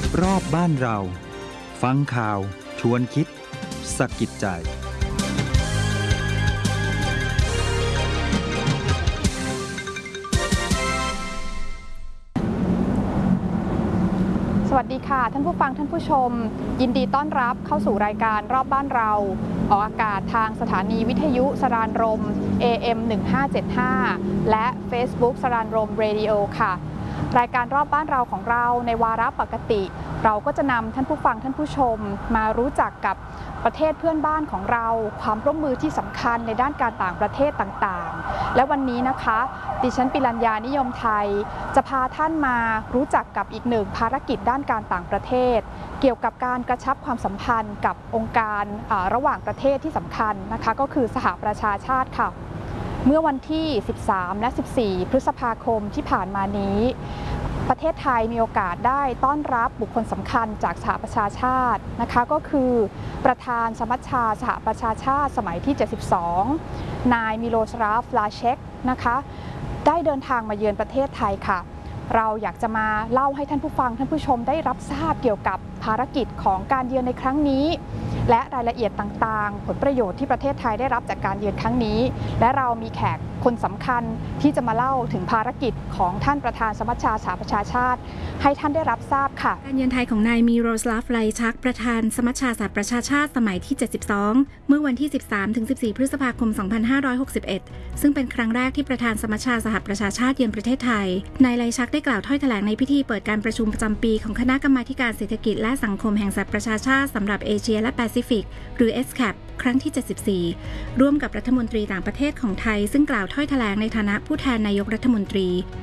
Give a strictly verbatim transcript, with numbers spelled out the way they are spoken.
รอบบ้านเราฟังข่าวชวนคิดสะกิดใจสวัสดีค่ะท่านผู้ฟังท่านผู้ชมยินดีต้อนรับเข้าสู่รายการรอบบ้านเราออกอากาศทางสถานีวิทยุสรานรม เอ เอ็ม หนึ่งห้าเจ็ดห้า และ Facebook สรานรมเรดิโอค่ะรายการรอบบ้านเราของเราในวาระปกติเราก็จะนำท่านผู้ฟังท่านผู้ชมมารู้จักกับประเทศเพื่อนบ้านของเราความร่วมมือที่สำคัญในด้านการต่างประเทศต่างๆและวันนี้นะคะดิฉันปิรัญญานิยมไทยจะพาท่านมารู้จักกับอีกหนึ่งภารกิจด้านการต่างประเทศเกี่ยวกับการกระชับความสัมพันธ์กับองค์การระหว่างประเทศที่สำคัญนะคะก็คือสหประชาชาติค่ะเมื่อวันที่สิบสามและสิบสี่พฤษภาคมที่ผ่านมานี้ประเทศไทยมีโอกาสได้ต้อนรับบุคคลสำคัญจากสหประชาชาตินะคะก็คือประธานสมัชชาสหประชาชาติสมัยที่เจ็ดสิบสองนายมิโลสลาฟ ลาเชคนะคะได้เดินทางมาเยือนประเทศไทยค่ะเราอยากจะมาเล่าให้ท่านผู้ฟังท่านผู้ชมได้รับทราบเกี่ยวกับภารกิจของการเยือนในครั้งนี้และรายละเอียดต่างๆผลประโยชน์ที่ประเทศไทยได้รับจากการเยือนครั้งนี้และเรามีแขกคนสำคัญที่จะมาเล่าถึงภารกิจของท่านประธานสมัชชาสหประชาชาติให้ท่านได้รับทราบค่ะการเยือนไทยของนายมิโรสลาฟ ไลชักประธานสมัชชาสหประชาชาติสมัยที่เจ็ดสิบสองเมื่อวันที่ สิบสามถึงสิบสี่ พฤษภาคม สองพันห้าร้อยหกสิบเอ็ด ซึ่งเป็นครั้งแรกที่ประธานสมัชชาสหประชาชาติเยือนประเทศไทยนายไลชักได้กล่าวถ้อยแถลงในพิธีเปิดการประชุมประจำปีของคณะกรรมาการเศรษฐกิจและสังคมแห่งสหประชาชาติสำหรับเอเชียและแปซิฟิกหรือ เอส แคป ครั้งที่ เจ็ดสิบสี่ ร่วมกับรัฐมนตรีต่างประเทศของไทยซึ่งกล่าวถ้อยแถลงในฐานะผู้แทนนายกรัฐมนตรี